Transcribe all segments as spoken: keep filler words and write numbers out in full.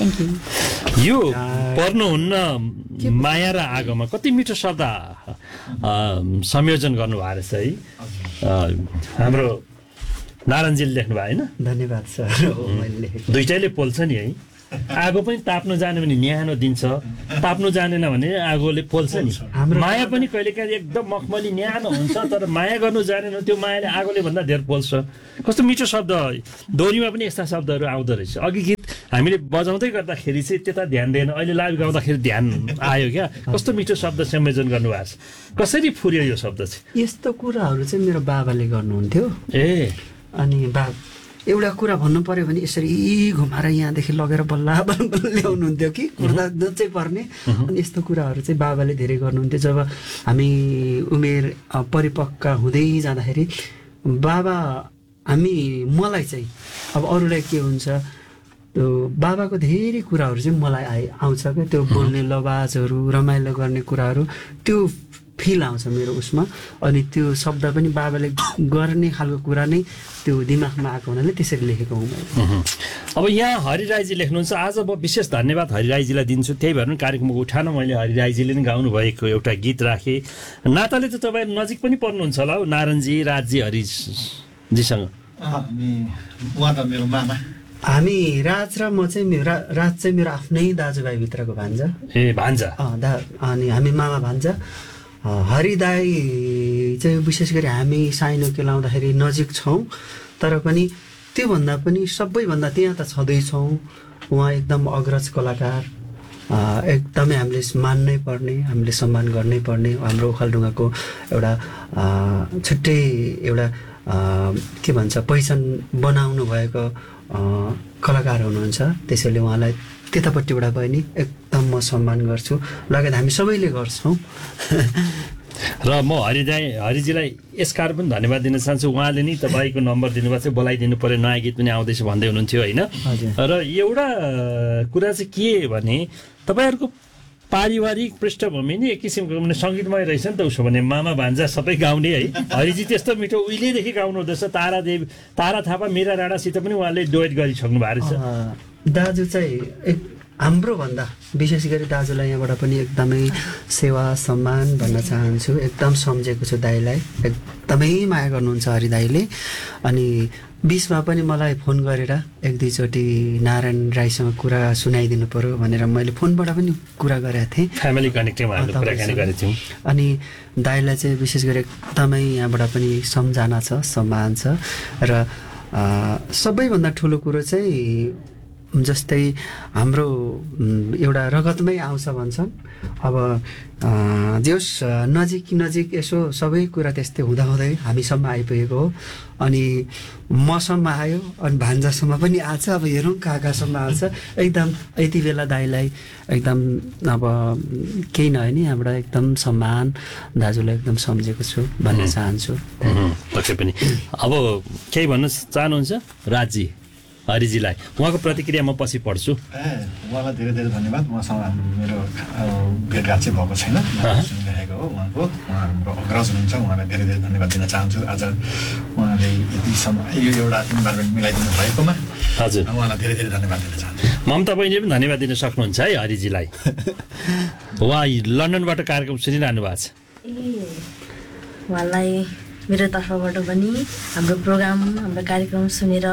Thank you. यो पर्नुहुन्न माया र आगोमा कति मिठो शब्द संयोजन गर्नुभएको रहेछ है। हाम्रो नारायणजीले लेख्नु भयो होइन? धन्यवाद सर। दुइटैले पोल्छ नि है। आगो पनि ताप्नु जाने भने न्यानो दिन्छ, ताप्नु जानेन भने आगोले पोल्छ नि। माया पनि कहिलेकाहीँ एकदम मखमली न्यानो हुन्छ, तर माया गर्नु जानेन त्यो मायाले आगोले भन्दा धेर पोल्छ। कस्तो मिठो शब्द, दोहोरीमा पनि यस्ता शब्दहरू आउँदो रहेछ। अघि गीत हामीले बजाउँदै गर्दाखेरि चाहिँ त्यता ध्यान दिएन, अहिले लाइभ गाउँदाखेरि ध्यान आयो क्या। कस्तो मिठो शब्द संयोजन गर्नुभएको छ, कसरी फुर्यो यो शब्द चाहिँ? यस्तो कुराहरू चाहिँ मेरो बाबाले गर्नुहुन्थ्यो। ए अनि बा एउटा कुरा भन्नु पर्यो भने यसरी घुमाएर यहाँदेखि लगेर बल्ल बल्ल ल्याउनुहुन्थ्यो कि कुर्दा चाहिँ पर्ने। अनि यस्तो कुराहरू चाहिँ बाबाले धेरै गर्नुहुन्थ्यो। जब हामी उमेर परिपक्व हुँदै जाँदाखेरि बाबा हामी मलाई चाहिँ अब अरूलाई के हुन्छ त्यो बाबाको धेरै कुराहरू चाहिँ मलाई आइ आउँछ क्या। त्यो बोल्ने लवाजहरू, रमाइलो गर्ने कुराहरू, त्यो फिल आउँछ मेरो उसमा। अनि त्यो शब्द पनि बाबाले गर्ने खालको कुरा नै त्यो दिमागमा आएको हुनाले त्यसरी लेखेको हुँ मैले। अब यहाँ हरिराईजी लेख्नुहुन्छ, आज म विशेष धन्यवाद हरिराईजीलाई दिन्छु। त्यही भएर पनि कार्यक्रमको उठान मैले हरिराईजीले नै गाउनुभएको एउटा गीत राखेँ। नाताले त तपाईँ नजिक पनि पर्नुहुन्छ होला हौ, नारायणजी, राजजी, हरिजीसँग। उहाँ त मेरो मामा। हामी राज र म चाहिँ मेरो राज चाहिँ मेरो आफ्नै दाजुभाइभित्रको भान्जा। ए भान्जा। अँ दा अनि हामी मामा भान्जा। हरिदाई चाहिँ विशेष गरी हामी साइनो केलाउँदाखेरि नजिक छौँ, तर पनि त्योभन्दा पनि सबैभन्दा त्यहाँ त छँदैछौँ। उहाँ एकदम अग्रज कलाकार, एकदमै हामीले मान्नै पर्ने, हामीले सम्मान गर्नै पर्ने, हाम्रो ओखलढुङ्गाको एउटा छुट्टै एउटा के भन्छ पहिचान बनाउनु भएको कलाकार हुनुहुन्छ। त्यसैले उहाँलाई त्यतापट्टिबाट भयो नि एकदम म सम्मान गर्छु, लगायत हामी सबैले गर्छौँ। र म हरिदाई हरिजीलाई यसकार पनि धन्यवाद दिन चाहन्छु। उहाँले नि तपाईँको नम्बर दिनुभएको थियो, बोलाइदिनु पऱ्यो, नयाँ गीत पनि आउँदैछ भन्दै हुनुहुन्थ्यो होइन? र एउटा कुरा चाहिँ के भने तपाईँहरूको पारिवारिक पृष्ठभूमि नि एक किसिमको भने सङ्गीतमय रहेछ नि त। उसो भने मामा भान्जा सबै गाउने है। हरिजी त्यस्तो मिठो उहिलेदेखि गाउनु हुँदैछ। तारा देवी, तारा थापा, मीरा राणासित पनि उहाँले डुएट गरिसक्नु भएको रहेछ। दाजु चाहिँ एक हाम्रो भन्दा विशेष गरी दाजुलाई यहाँबाट पनि एकदमै सेवा सम्मान भन्न चाहन्छु। एकदम सम्झेको छु दाइलाई, एकदमै माया गर्नुहुन्छ हरिदाईले। अनि बिचमा पनि मलाई फोन गरेर एक दुईचोटि नारायण राईसँग कुरा सुनाइदिनु पर्यो भनेर मैले फोनबाट पनि कुरा गरेको थिएँ। फ्यामिली कनेक्टिङमा हामीले कुराकानी गरेको थियौँ। अनि दाइलाई चाहिँ विशेष गरी एकदमै यहाँबाट पनि सम्झना छ, सम्मान छ। र सबैभन्दा ठुलो कुरो चाहिँ जस्तै हाम्रो एउटा रगतमै आउँछ भन्छन्। अब जोस् नजिक नजिक यसो सबै कुरा त्यस्तै हुँदाहुँदै हामीसम्म आइपुगेको हो। अनि मसम्म आयो, अनि भान्जासम्म पनि आछ। अब हेरौँ कहाँ कहाँसम्म आउँछ। एकदम यति बेला दाइलाई एकदम अब केही नभए नि यहाँबाट एकदम सम्मान, दाजुलाई एकदम सम्झेको छु भन्न चाहन्छु। पक्कै पनि। अब केही भन्न चाहनुहुन्छ राजी हरिजीलाई? उहाँको प्रतिक्रिया म पछि पढ्छु। ए उहाँलाई धेरै धेरै धन्यवाद। उहाँसँग मेरो भेटघाट चाहिँ भएको छैन, सुनिरहेको हो उहाँको। उहाँ हाम्रो अग्रज हुनुहुन्छ, उहाँलाई धेरै धेरै धन्यवाद दिन चाहन्छु। आज उहाँले यतिसम्म यो एउटा इन्भाइरोमेन्ट मिलाइदिनु भएकोमा हजुर उहाँलाई धेरै धेरै धन्यवाद दिन चाहन्छु। ममता बहिनीले पनि धन्यवाद दिन सक्नुहुन्छ है हरिजीलाई। उहाँ लन्डनबाट कार्यक्रम सुनिरहनु भएको छ। ए उहाँलाई मेरो तर्फबाट पनि हाम्रो प्रोग्राम, हाम्रो कार्यक्रम सुनेर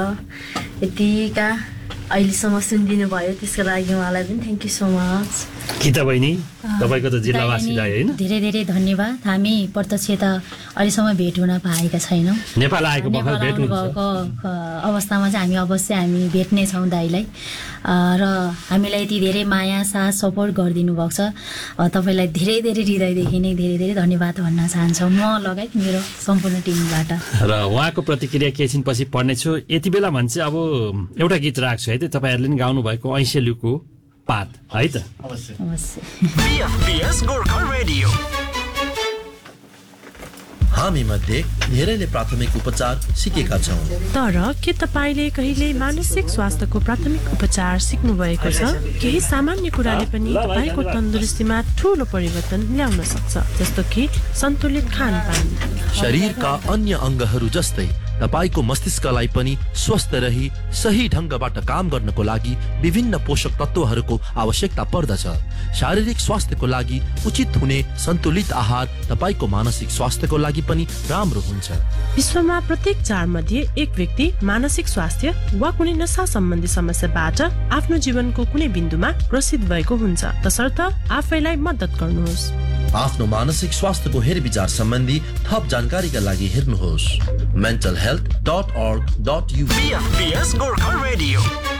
यतिका अहिलेसम्म सुनिदिनु भयो, त्यसको लागि उहाँलाई पनि thank you so much. Gita बहिनी, तपाईँको त जिल्लावासी दाइ होइन? धेरै धेरै धन्यवाद। हामी प्रत्यक्ष त अहिलेसम्म भेट हुन पाएका छैनौँ। नेपाल आएको बखत भेट भएको अवस्थामा चाहिँ हामी अवश्य हामी भेट्ने छौँ दाइलाई। र हामीलाई यति धेरै माया साथ सपोर्ट गरिदिनु भएको छ। तपाईँलाई धेरै धेरै हृदयदेखि नै धेरै धेरै धन्यवाद भन्न चाहन्छौँ, म लगायत मेरो सम्पूर्ण टिमबाट। र उहाँको प्रतिक्रिया के छिन् पछि पढ्नेछु। यति बेला भन्छ अब एउटा गीत राख्छु है त, तपाईँहरूले पनि गाउनु भएको ऐसेलुको पात है त? अवश्य अवश्य। हामी मध्ये धेरैले प्राथमिक उपचार सिकेका छौँ, तर के तपाईँले कहिले मानसिक स्वास्थ्यको प्राथमिक उपचार सिक्नु भएको छ? केही सामान्य कुराले पनि तपाईँको तन्दुरुस्तीमा ठूलो परिवर्तन ल्याउन सक्छ, जस्तो कि सन्तुलित खानपान। शरीरका अन्य अङ्गहरू जस्तै तपाईको मस्तिष्कलाई पनि स्वस्थ रही सही ढंगबाट काम गर्नको लागि विभिन्न पोषक तत्वहरूको आवश्यकता पर्दछ। शारीरिक स्वास्थ्यको लागि उचित हुने सन्तुलित आहार तपाईको मानसिक स्वास्थ्यको लागि पनि राम्रो हुन्छ। विश्वमा प्रत्येक चार मध्ये एक व्यक्ति मानसिक स्वास्थ्य वा कुनै नशा सम्बन्धी समस्याबाट आफ्नो जीवनको कुनै बिन्दुमा ग्रसित भएको हुन्छ। तसर्थ आफैलाई मद्दत गर्नुहोस्। आफ्नो मानसिक स्वास्थ्यको हेरविचार सम्बन्धी थप जानकारीका लागि हेर्नुहोस् mental health dot org dot u k। Gorkha radio